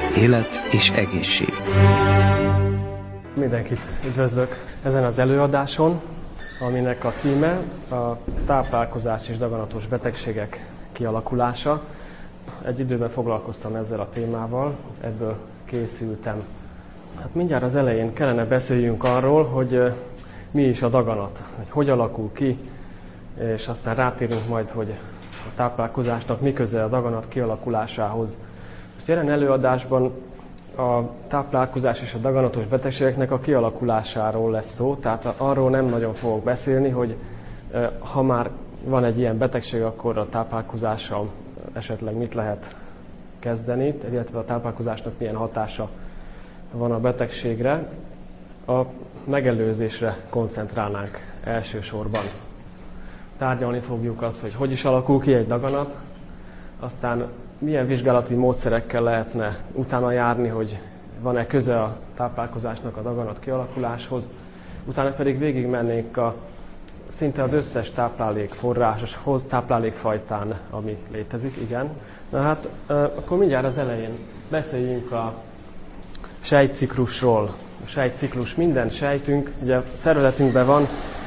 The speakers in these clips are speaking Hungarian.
Élet és egészség. Mindenkit üdvözlök ezen az előadáson, aminek a címe a táplálkozás és daganatos betegségek kialakulása. Egy időben foglalkoztam ezzel a témával, ebből készültem. Hát mindjárt az elején kellene beszéljünk arról, hogy mi is a daganat, hogy alakul ki, és aztán rátérünk majd, hogy a táplálkozásnak mi köze a daganat kialakulásához. Most jelen előadásban a táplálkozás és a daganatos betegségeknek a kialakulásáról lesz szó, tehát arról nem nagyon fogok beszélni, hogy ha már van egy ilyen betegség, akkor a táplálkozással esetleg mit lehet kezdeni, illetve a táplálkozásnak milyen hatása van a betegségre. A megelőzésre koncentrálnánk elsősorban. Tárgyalni fogjuk azt, hogy is alakul ki egy daganat, aztán milyen vizsgálati módszerekkel lehetne utána járni, hogy van-e köze a táplálkozásnak a daganat kialakuláshoz, utána pedig végigmennénk szinte az összes táplálékforráshoz, táplálékfajtán, ami létezik, igen. Na hát, akkor mindjárt az elején beszéljünk a sejtciklusról. A sejtciklus, minden sejtünk, ugye a szervezetünkben van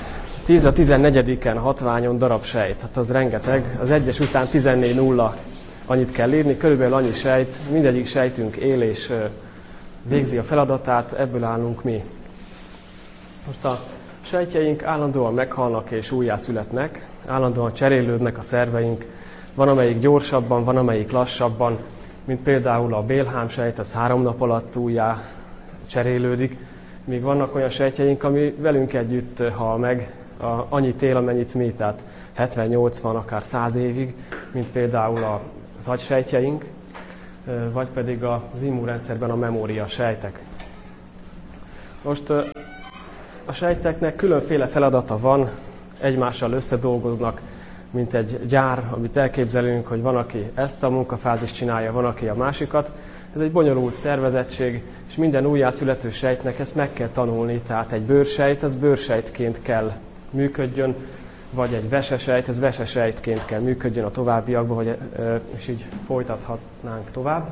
10-14-en hatványon darab sejt, hát az rengeteg, az egyes után 14 nulla annyit kell írni, körülbelül annyi sejt, mindegyik sejtünk él és végzi a feladatát, ebből állunk mi. Most a sejtjeink állandóan meghalnak és újjászületnek, állandóan cserélődnek a szerveink, van amelyik gyorsabban, van amelyik lassabban, mint például a bélhámsejt, az 3 nap alatt újjá cserélődik, míg vannak olyan sejtjeink, ami velünk együtt hal meg, annyit él, amennyit mi, tehát 70-80, akár 100 évig, mint például az agysejtjeink, vagy pedig az immunrendszerben a memória sejtek. Most a sejteknek különféle feladata van, egymással összedolgoznak, mint egy gyár, amit elképzelünk, hogy van, aki ezt a munkafázist csinálja, van, aki a másikat. Ez egy bonyolult szervezettség, és minden újjászülető sejtnek ezt meg kell tanulni, tehát egy bőrsejt, az bőrsejtként kell működjön, vagy egy vesesejt, ez vesesejtként kell működjön a továbbiakban, és így folytathatnánk tovább.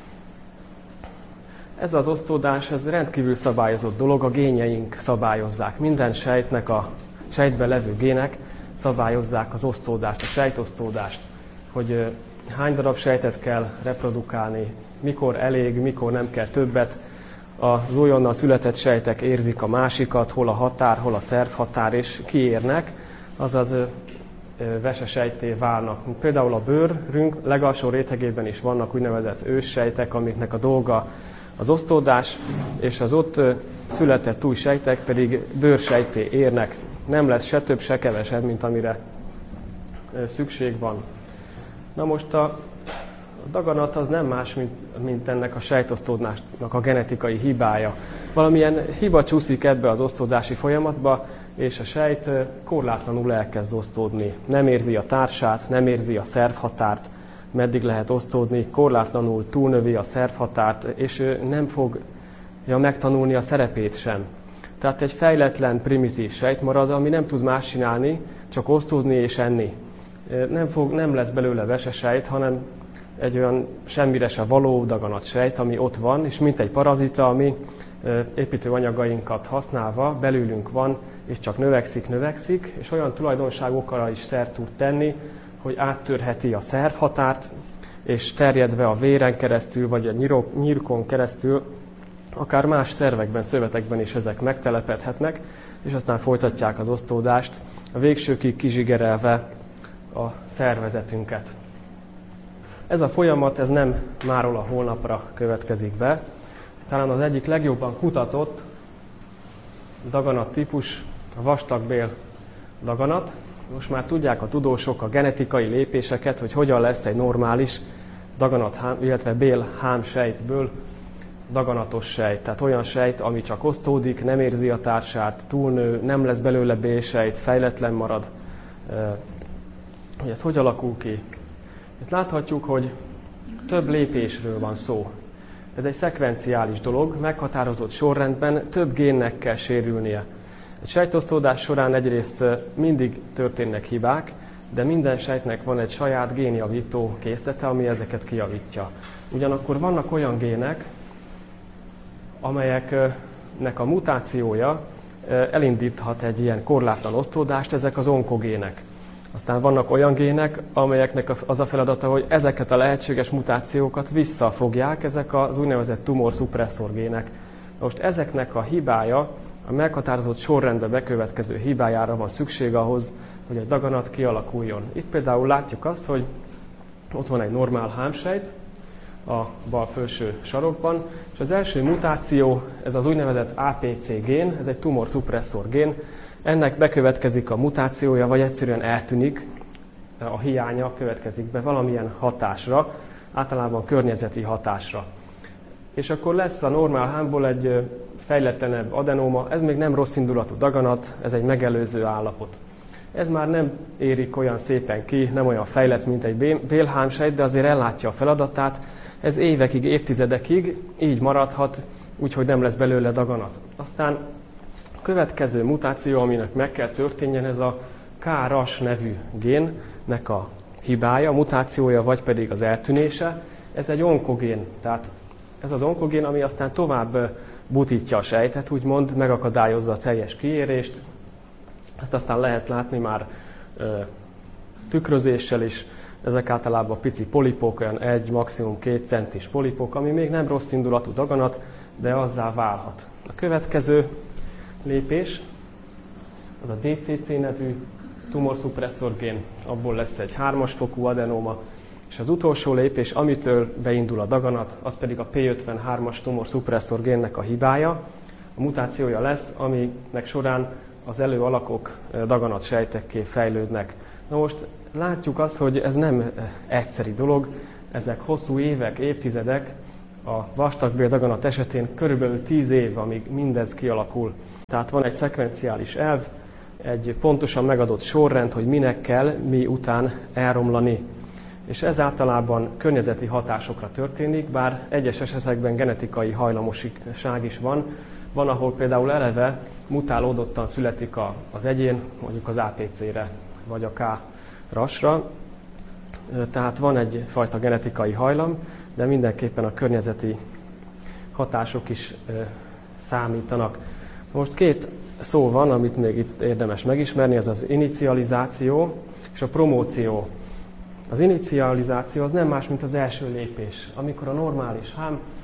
Ez az osztódás, ez rendkívül szabályozott dolog, a génjeink szabályozzák. Minden sejtnek, a sejtben levő gének szabályozzák az osztódást, a sejtosztódást, hogy hány darab sejtet kell reprodukálni, mikor elég, mikor nem kell többet. Az újonnan született sejtek érzik a másikat, hol a határ, hol a szervhatár, és kiérnek, azaz vesesejtté válnak. Például a bőrünk legalsó rétegében is vannak úgynevezett őssejtek, amiknek a dolga az osztódás, és az ott született új sejtek pedig bőrsejtté érnek. Nem lesz se több, se kevesebb, mint amire szükség van. Na most a daganat az nem más, mint ennek a sejtosztódásnak a genetikai hibája. Valamilyen hiba csúszik ebbe az osztódási folyamatba, és a sejt korlátlanul elkezd osztódni. Nem érzi a társát, nem érzi a szervhatárt, meddig lehet osztódni, korlátlanul túlnövi a szervhatárt, és nem fogja megtanulni a szerepét sem. Tehát egy fejletlen, primitív sejt marad, ami nem tud más csinálni, csak osztódni és enni. Nem lesz belőle vesesejt, hanem egy olyan semmire se való daganatsejt, ami ott van, és mint egy parazita, ami építőanyagainkat használva belülünk van, és csak növekszik, és olyan tulajdonságokkal is szert tud tenni, hogy áttörheti a szervhatárt, és terjedve a véren keresztül, vagy a nyirkon keresztül, akár más szervekben, szövetekben is ezek megtelepedhetnek, és aztán folytatják az osztódást, a végsőkig kizsigerelve a szervezetünket. Ez a folyamat, ez nem máról a holnapra következik be. Talán az egyik legjobban kutatott daganat típus a vastagbél daganat. Most már tudják a tudósok a genetikai lépéseket, hogy hogyan lesz egy normális daganat, illetve bélhám sejtből daganatos sejt. Tehát olyan sejt, ami csak osztódik, nem érzi a társát, túlnő, nem lesz belőle bélsejt, fejletlen marad. Hogy ez hogy alakul ki? Itt láthatjuk, hogy több lépésről van szó. Ez egy szekvenciális dolog, meghatározott sorrendben több génnek kell sérülnie. Egy sejtosztódás során egyrészt mindig történnek hibák, de minden sejtnek van egy saját génjavító készlete, ami ezeket kijavítja. Ugyanakkor vannak olyan gének, amelyeknek a mutációja elindíthat egy ilyen korlátlan osztódást, ezek az onkogének. Aztán vannak olyan gének, amelyeknek az a feladata, hogy ezeket a lehetséges mutációkat visszafogják, ezek az úgynevezett tumorszuppresszor gének. Most ezeknek a hibája, a meghatározott sorrendbe bekövetkező hibájára van szükség ahhoz, hogy egy daganat kialakuljon. Itt például látjuk azt, hogy ott van egy normál hámsejt a bal felső sarokban, és az első mutáció, ez az úgynevezett APC gén, ez egy tumorszuppresszor gén, ennek bekövetkezik a mutációja, vagy egyszerűen eltűnik, a hiánya következik be valamilyen hatásra, általában környezeti hatásra. És akkor lesz a normál hámból egy fejletlenebb adenóma, ez még nem rossz indulatú daganat, ez egy megelőző állapot. Ez már nem érik olyan szépen ki, nem olyan fejlett, mint egy bélhámsejt, de azért ellátja a feladatát. Ez évekig, évtizedekig így maradhat, úgyhogy nem lesz belőle daganat. Aztán a következő mutáció, aminek meg kell történjen, ez a KRAS nevű génnek a hibája, mutációja, vagy pedig az eltűnése. Ez egy onkogén, tehát ez az onkogén, ami aztán tovább butítja a sejtet, úgymond megakadályozza a teljes kiérést. Ezt aztán lehet látni már tükrözéssel is. Ezek általában pici polipok, olyan 1, maximum 2 centis polipok, ami még nem rossz indulatú daganat, de azzá válhat. A következő lépés, az a DCC nevű tumorszuppresszor gén, abból lesz egy 3-as fokú adenóma, és az utolsó lépés, amitől beindul a daganat, az pedig a P53-as tumorszuppresszor génnek a hibája. A mutációja lesz, aminek során az előalakok daganatsejtekké fejlődnek. Na most látjuk azt, hogy ez nem egyszeri dolog, ezek hosszú évek, évtizedek, a vastagbéldaganat esetén körülbelül 10 év, amíg mindez kialakul. Tehát van egy szekvenciális elv, egy pontosan megadott sorrend, hogy minek kell, mi után elromlani. És ez általában környezeti hatásokra történik, bár egyes esetekben genetikai hajlamosság is van. Van, ahol például eleve mutálódottan születik az egyén, mondjuk az APC-re, vagy a KRAS-ra. Tehát van egyfajta genetikai hajlam, de mindenképpen a környezeti hatások is számítanak. Most 2 szó van, amit még itt érdemes megismerni, ez az inicializáció és a promóció. Az inicializáció az nem más, mint az első lépés. Amikor a normális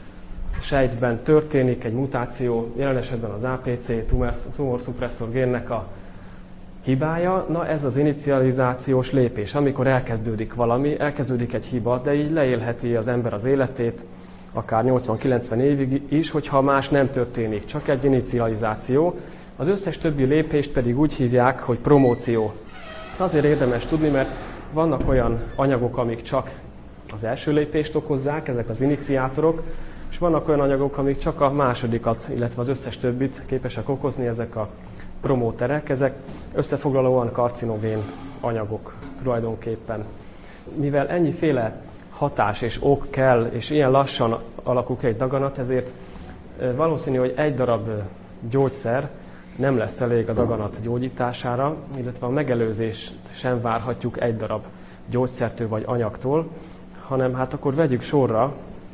sejtben történik egy mutáció, jelen esetben az APC, tumorszuppresszor génnek a hibája, na ez az inicializációs lépés, amikor elkezdődik valami, elkezdődik egy hiba, de így leélheti az ember az életét, akár 80-90 évig is, hogyha más nem történik, csak egy inicializáció. Az összes többi lépést pedig úgy hívják, hogy promóció. Azért érdemes tudni, mert vannak olyan anyagok, amik csak az első lépést okozzák, ezek az iniciátorok, és vannak olyan anyagok, amik csak a másodikat, illetve az összes többit képesek okozni, ezek a promóterek, ezek összefoglalóan karcinogén anyagok tulajdonképpen. Mivel ennyiféle hatás és ok kell, és ilyen lassan alakul ki egy daganat, ezért valószínű, hogy egy darab gyógyszer nem lesz elég a daganat gyógyítására, illetve a megelőzést sem várhatjuk egy darab gyógyszertől vagy anyagtól, hanem hát akkor vegyük sorra,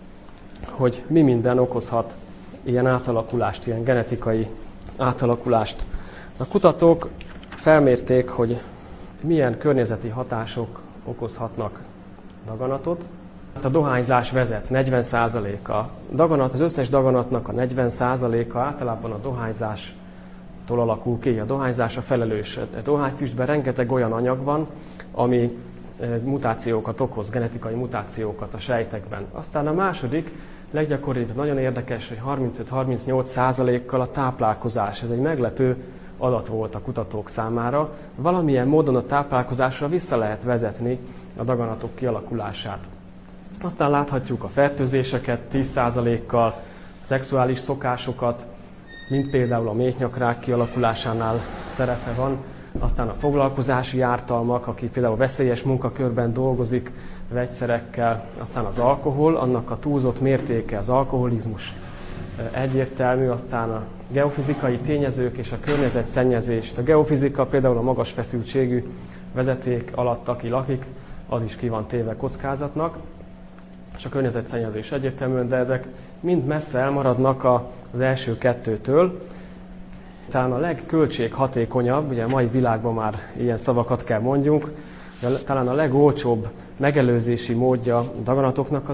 hogy mi minden okozhat ilyen átalakulást, ilyen genetikai átalakulást. A kutatók felmérték, hogy milyen környezeti hatások okozhatnak daganatot. A dohányzás vezet 40%-a. Daganat, az összes daganatnak a 40%-a általában a dohányzástól alakul ki. A dohányzás a felelős. A dohányfüstben rengeteg olyan anyag van, ami mutációkat okoz, genetikai mutációkat a sejtekben. Aztán a második, leggyakoribb, nagyon érdekes, hogy 35-38%-kal a táplálkozás. Ez egy meglepő adat volt a kutatók számára. Valamilyen módon a táplálkozásra vissza lehet vezetni a daganatok kialakulását. Aztán láthatjuk a fertőzéseket 10%-kal, szexuális szokásokat, mint például a méhnyakrák kialakulásánál szerepe van. Aztán a foglalkozási ártalmak, aki például veszélyes munkakörben dolgozik vegyszerekkel, aztán az alkohol, annak a túlzott mértéke, az alkoholizmus egyértelmű, aztán a geofizikai tényezők és a környezetszennyezés. A geofizika például a magas feszültségű vezeték alatt, aki lakik, az is ki van téve kockázatnak, és a környezetszennyezés egyértelműen, de ezek mind messze elmaradnak az első kettőtől. Talán a legköltséghatékonyabb, ugye a mai világban már ilyen szavakat kell mondjunk, talán a legolcsóbb megelőzési módja a daganatoknak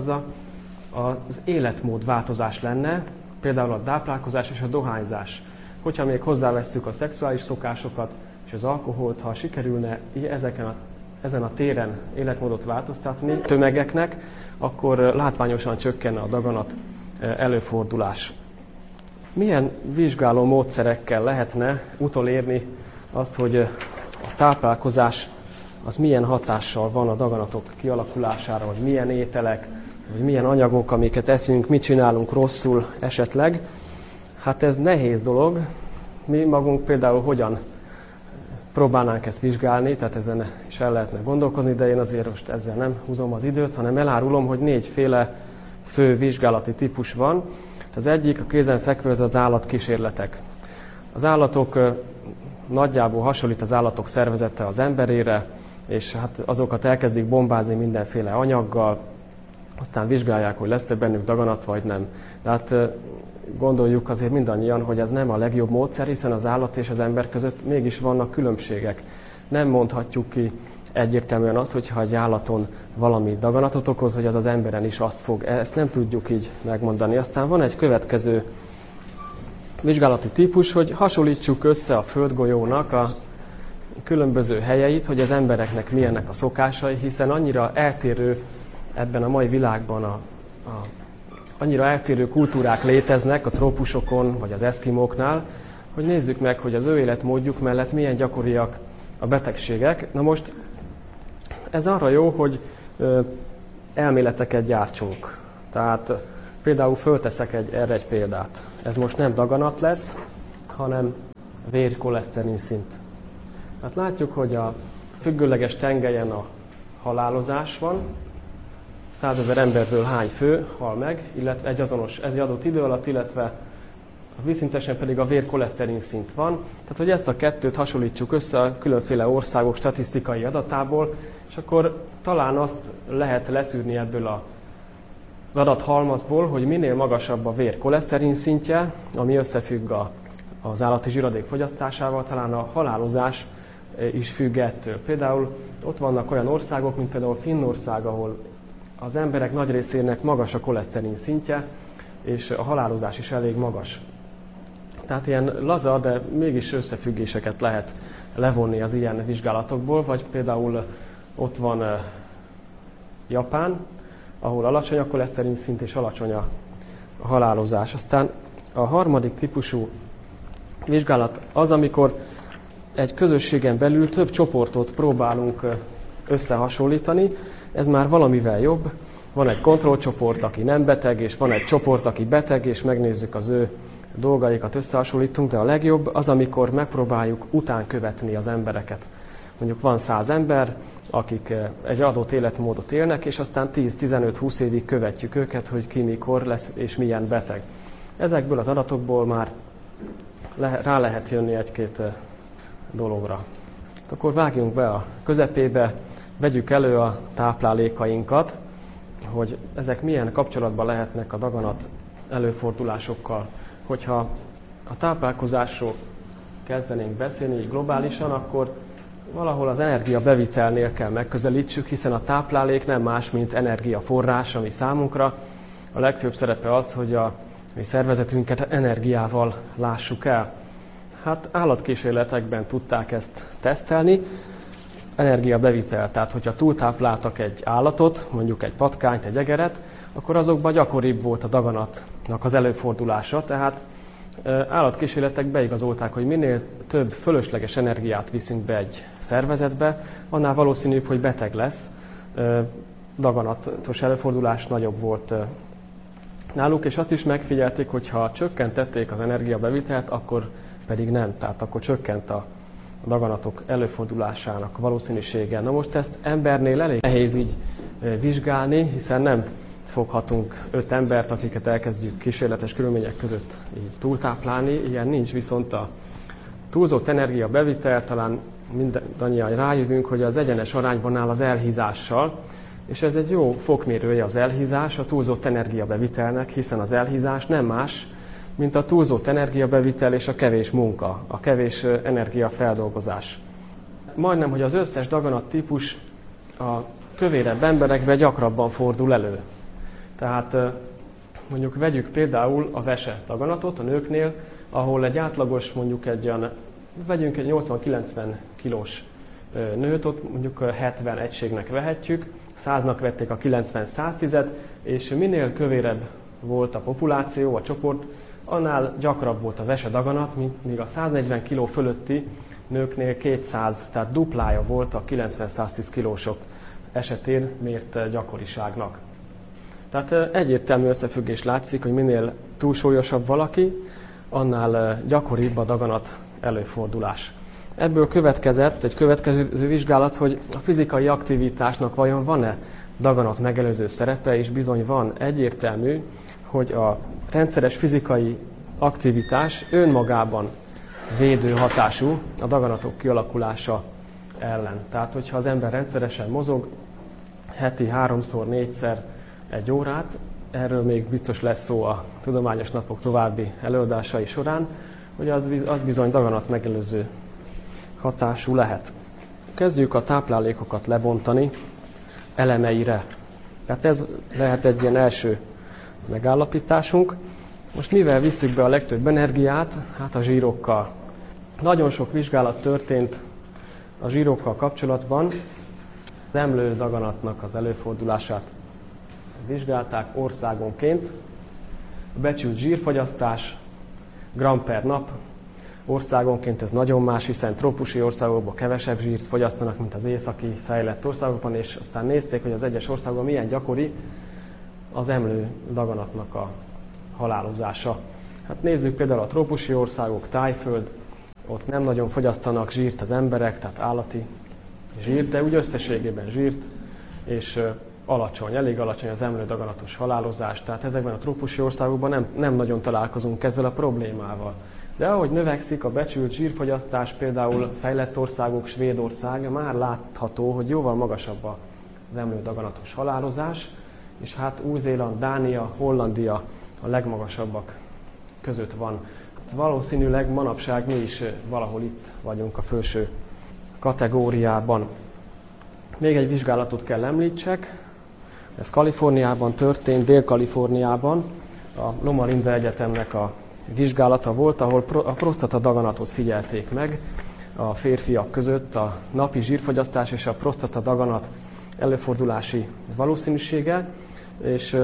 az életmódváltozás lenne, például a táplálkozás és a dohányzás. Hogyha még hozzávesszük a szexuális szokásokat és az alkoholt, ha sikerülne ezen a téren életmódot változtatni tömegeknek, akkor látványosan csökkenne a daganat előfordulás. Milyen vizsgáló módszerekkel lehetne utolérni azt, hogy a táplálkozás az milyen hatással van a daganatok kialakulására, hogy milyen ételek, vagy milyen anyagok, amiket eszünk, mit csinálunk rosszul esetleg. Hát ez nehéz dolog. Mi magunk például hogyan próbálnánk ezt vizsgálni, tehát ezen is el lehetne gondolkozni, de én azért most ezzel nem húzom az időt, hanem elárulom, hogy 4 féle fő vizsgálati típus van. Az egyik, a kézenfekvő, az állatkísérletek. Az állatok nagyjából hasonlít az állatok szervezete az emberére, és hát azokat elkezdik bombázni mindenféle anyaggal, aztán vizsgálják, hogy lesz-e bennük daganat, vagy nem. De hát gondoljuk azért mindannyian, hogy ez nem a legjobb módszer, hiszen az állat és az ember között mégis vannak különbségek. Nem mondhatjuk ki egyértelműen azt, hogyha egy állaton valami daganatot okoz, hogy az az emberen is azt fog. Ezt nem tudjuk így megmondani. Aztán van egy következő vizsgálati típus, hogy hasonlítsuk össze a földgolyónak a különböző helyeit, hogy az embereknek milyennek a szokásai, hiszen annyira eltérő ebben a mai világban annyira eltérő kultúrák léteznek a trópusokon, vagy az eszkimóknál, hogy nézzük meg, hogy az ő életmódjuk mellett milyen gyakoriak a betegségek. Na most ez arra jó, hogy elméleteket gyártsunk. Tehát például fölteszek erre egy példát. Ez most nem daganat lesz, hanem vérkoleszterin szint. Hát látjuk, hogy a függőleges tengelyen a halálozás van, 100 000 emberből hány fő hal meg, illetve egy adott idő alatt, illetve vízszintesen pedig a vérkoleszterin szint van. Tehát, hogy ezt a kettőt hasonlítsuk össze a különféle országok statisztikai adatából, és akkor talán azt lehet leszűrni ebből az adathalmazból, hogy minél magasabb a vérkoleszterin szintje, ami összefügg az állati zsíradék fogyasztásával, talán a halálozás is függ ettől. Például ott vannak olyan országok, mint például Finnország, ahol az emberek nagy részének magas a koleszterin szintje, és a halálozás is elég magas. Tehát ilyen laza, de mégis összefüggéseket lehet levonni az ilyen vizsgálatokból, vagy például ott van Japán, ahol alacsony a koleszterin szint és alacsony a halálozás. Aztán a harmadik típusú vizsgálat az, amikor egy közösségen belül több csoportot próbálunk összehasonlítani, ez már valamivel jobb. Van egy kontrollcsoport, aki nem beteg, és van egy csoport, aki beteg, és megnézzük az ő dolgaikat, összehasonlítunk, de a legjobb az, amikor megpróbáljuk utánkövetni az embereket. Mondjuk van 100 ember, akik egy adott életmódot élnek, és aztán 10-15-20 évig követjük őket, hogy ki mikor lesz és milyen beteg. Ezekből az adatokból már rá lehet jönni egy-két dologra. Akkor vágjunk be a közepébe, vegyük elő a táplálékainkat, hogy ezek milyen kapcsolatban lehetnek a daganat előfordulásokkal. Hogyha a táplálkozásról kezdenénk beszélni globálisan, akkor valahol az energiabevitelnél kell megközelítsük, hiszen a táplálék nem más, mint energiaforrás, ami számunkra a legfőbb szerepe az, hogy a mi szervezetünket energiával lássuk el. Hát állatkísérletekben tudták ezt tesztelni, energiabevitel, tehát hogyha túltápláltak egy állatot, mondjuk egy patkányt, egy egeret, akkor azokban gyakoribb volt a daganatnak az előfordulása, tehát állatkísérletek beigazolták, hogy minél több fölösleges energiát viszünk be egy szervezetbe, annál valószínűbb, hogy beteg lesz. Daganatos előfordulás nagyobb volt náluk, és azt is megfigyelték, hogy ha csökkentették az energiabevitelt, akkor pedig nem, tehát akkor csökkent a daganatok előfordulásának valószínűsége. Na most ezt embernél elég nehéz így vizsgálni, hiszen nem foghatunk 5 embert, akiket elkezdjük kísérletes körülmények között így túltáplálni. Ilyen nincs, viszont a túlzott energiabevitel talán mindannyian rájövünk, hogy az egyenes arányban áll az elhízással, és ez egy jó fokmérője az elhízás a túlzott energiabevitelnek, hiszen az elhízás nem más, mint a túlzott energiabevitel és a kevés munka, a kevés energiafeldolgozás. Majdnem, hogy az összes daganattípus a kövérebb emberekben gyakrabban fordul elő. Tehát mondjuk vegyük például a vese daganatot a nőknél, ahol egy átlagos, vegyünk egy 80-90 kilós nőt, ott mondjuk 70 egységnek vehetjük, 100-nak vették a 90-110-et, és minél kövérebb volt a populáció, a csoport, annál gyakrabb volt a vese daganat, míg a 140 kg fölötti nőknél 200, tehát duplája volt a 90-110 kilósok esetén mért gyakoriságnak. Tehát egyértelmű összefüggés látszik, hogy minél túlsúlyosabb valaki, annál gyakoribb a daganat előfordulás. Ebből következett egy következő vizsgálat, hogy a fizikai aktivitásnak vajon van-e daganat megelőző szerepe, és bizony van. Egyértelmű, hogy a rendszeres fizikai aktivitás önmagában védő hatású a daganatok kialakulása ellen. Tehát, hogyha az ember rendszeresen mozog, heti 3-4-szer egy órát, erről még biztos lesz szó a Tudományos Napok további előadásai során, hogy az bizony daganat megelőző hatású lehet. Kezdjük a táplálékokat lebontani elemeire. Tehát ez lehet egy ilyen első megállapításunk. Most mivel visszük be a legtöbb energiát? Hát a zsírokkal. Nagyon sok vizsgálat történt a zsírokkal kapcsolatban. Az emlő daganatnak az előfordulását vizsgálták országonként. A becsült zsírfogyasztás gram per nap országonként ez nagyon más, hiszen trópusi országokban kevesebb zsírt fogyasztanak, mint az északi fejlett országokban, és aztán nézték, hogy az egyes országokban milyen gyakori az emlő daganatnak a halálozása. Hát nézzük például a trópusi országok, Tájföld, ott nem nagyon fogyasztanak zsírt az emberek, tehát állati zsírt, de úgy összességében zsírt, és elég alacsony az emlő daganatos halálozás, tehát ezekben a trópusi országokban nem nagyon találkozunk ezzel a problémával. De ahogy növekszik a becsült zsírfogyasztás, például fejlett országok, Svédország, már látható, hogy jóval magasabb az emlő daganatos halálozás, és hát Új-Zéland, Dánia, Hollandia a legmagasabbak között van. Hát valószínűleg manapság mi is valahol itt vagyunk a felső kategóriában. Még egy vizsgálatot kell említsek, ez Kaliforniában történt, Dél-Kaliforniában, a Loma Linda Egyetemnek a vizsgálata volt, ahol a prostata daganatot figyelték meg a férfiak között, a napi zsírfogyasztás és a prostata daganat előfordulási valószínűsége, és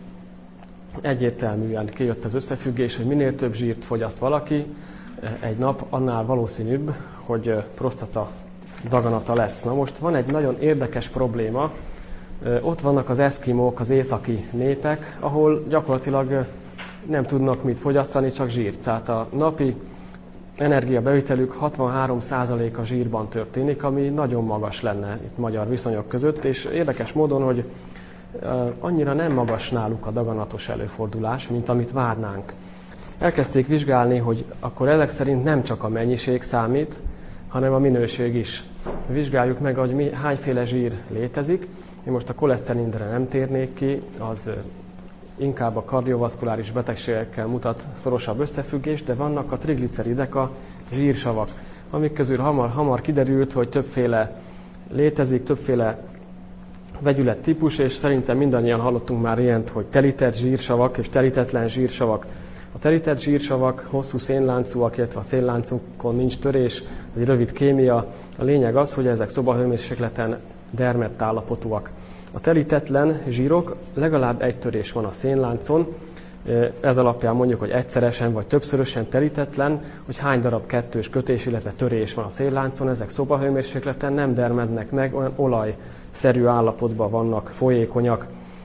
egyértelműen kijött az összefüggés, hogy minél több zsírt fogyaszt valaki egy nap, annál valószínűbb, hogy prostata daganata lesz. Na most van egy nagyon érdekes probléma, ott vannak az eszkimók, az északi népek, ahol gyakorlatilag nem tudnak mit fogyasztani, csak zsírt. Tehát a napi energiabevitelük 63%-a zsírban történik, ami nagyon magas lenne itt magyar viszonyok között, és érdekes módon, hogy annyira nem magas náluk a daganatos előfordulás, mint amit várnánk. Elkezdték vizsgálni, hogy akkor ezek szerint nem csak a mennyiség számít, hanem a minőség is. Vizsgáljuk meg, hogy hányféle zsír létezik. Én most a koleszterinre nem térnék ki, az inkább a kardiovaszkuláris betegségekkel mutat szorosabb összefüggést, de vannak a trigliceridek, a zsírsavak, amik közül hamar kiderült, hogy többféle létezik, többféle vegyülettípus, és szerintem mindannyian hallottunk már ilyent, hogy telített zsírsavak és telítetlen zsírsavak. A telített zsírsavak hosszú szénláncúak, illetve a szénláncukon nincs törés, ez egy rövid kémia. A lényeg az, hogy ezek szobahőmérsékleten dermedt állapotúak. A telítetlen zsírok, legalább egy törés van a szénláncon, ez alapján mondjuk, hogy egyszeresen vagy többszörösen telítetlen, hogy hány darab kettős kötés, illetve törés van a szénláncon, ezek szobahőmérsékleten nem dermednek meg, olyan olajszerű állapotban vannak, folyékonyak.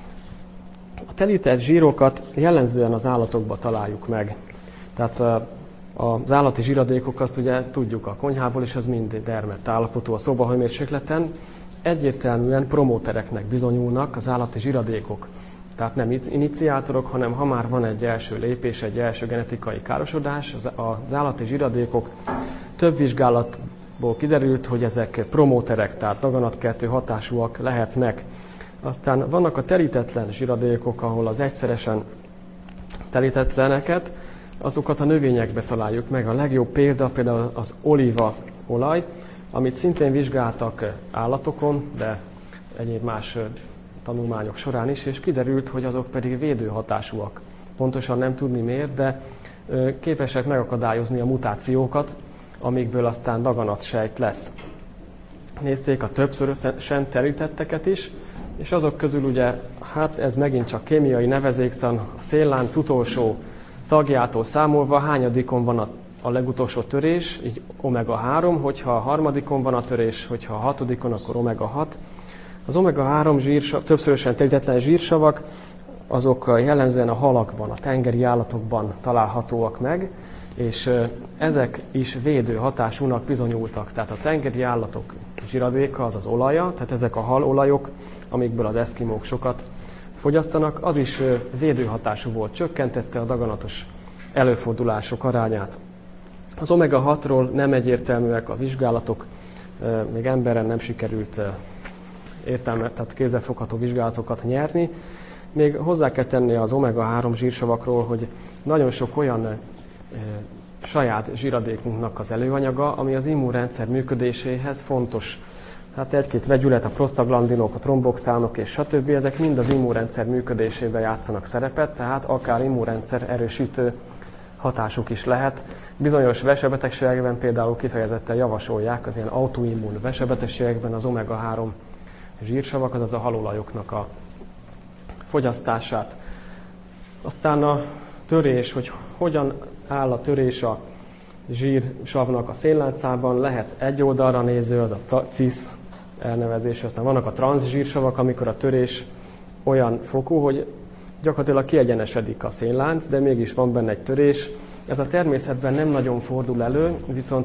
A telített zsírokat jellemzően az állatokban találjuk meg. Tehát az állati zsíradékok, azt ugye tudjuk a konyhából, és az mind dermedt állapotú a szobahőmérsékleten. Egyértelműen promótereknek bizonyulnak az állati zsíradékok. Tehát nem iniciátorok, hanem ha már van egy első lépés, egy első genetikai károsodás, az állati zsíradékok több vizsgálat kutatásokból kiderült, hogy ezek promóterek, tehát daganatkeltő hatásúak lehetnek. Aztán vannak a terítetlen zsiradékok, ahol az egyszeresen terítetleneket, azokat a növényekbe találjuk meg. A legjobb példa például az olívaolaj, amit szintén vizsgáltak állatokon, de egyéb más tanulmányok során is, és kiderült, hogy azok pedig védőhatásúak. Pontosan nem tudni miért, de képesek megakadályozni a mutációkat, amikből aztán daganatsejt lesz. Nézték a többszörösen terítetteket is, és azok közül ugye, hát ez megint csak kémiai nevezéktan, a széllánc utolsó tagjától számolva hányadikon van a legutolsó törés, így omega-3, hogyha a harmadikon van a törés, hogyha a hatodikon, akkor omega-6. Az omega-3 többszörösen terítetlen zsírsavak, azok jellemzően a halakban, a tengeri állatokban találhatóak meg, és ezek is védő hatásúnak bizonyultak. Tehát a tengeri állatok zsiradéka, az az olaja, tehát ezek a halolajok, amikből az eszkimók sokat fogyasztanak, az is védőhatású volt, csökkentette a daganatos előfordulások arányát. Az omega-6-ról nem egyértelműek a vizsgálatok, még emberen nem sikerült tehát kézzelfogható vizsgálatokat nyerni. Még hozzá kell tenni az omega-3 zsírsavakról, hogy nagyon sok olyan saját zsiradékunknak az előanyaga, ami az immunrendszer működéséhez fontos. Hát egy-két vegyület, a prostaglandinok, a tromboxánok és stb. Ezek mind az immunrendszer működésében játszanak szerepet, tehát akár immunrendszer erősítő hatásuk is lehet. Bizonyos vesebetegségekben például kifejezetten javasolják az ilyen autoimmun vesebetegségekben az omega-3 zsírsavak, azaz a halolajoknak a fogyasztását. Aztán a törés, hogy hogyan áll a törés a zsírsavnak a szénláncában, lehet egy oldalra néző, az a cis elnevezés, aztán vannak a transzsírsavak, amikor a törés olyan fokú, hogy gyakorlatilag kiegyenesedik a szénlánc, de mégis van benne egy törés. Ez a természetben nem nagyon fordul elő, viszont